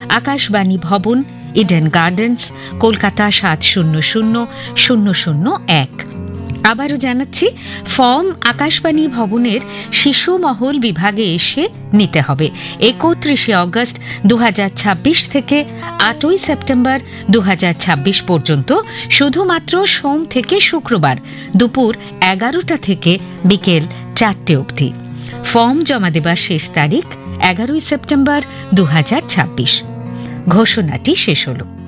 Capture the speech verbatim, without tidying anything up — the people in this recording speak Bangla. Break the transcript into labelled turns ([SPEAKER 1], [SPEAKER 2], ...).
[SPEAKER 1] আকাশবাণী ভবন, ইডেন গার্ডেন্স, কলকাতা সাত শূন্য শূন্য শূন্য শূন্য এক। আবারও জানাচ্ছি, ফর্ম আকাশবাণী ভবনের শিশু মহল বিভাগে এসে নিতে হবে। একত্রিশে অগস্ট দু হাজার ছাব্বিশ থেকে আটই সেপ্টেম্বর দু হাজার ছাব্বিশ পর্যন্ত, শুধুমাত্র সোম থেকে শুক্রবার দুপুর এগারোটা থেকে বিকেল চারটে অবধি। ফর্ম জমা দেবার শেষ তারিখ এগারোই সেপ্টেম্বর দু হাজার ছাব্বিশ। ঘোষণাটি শেষ হল।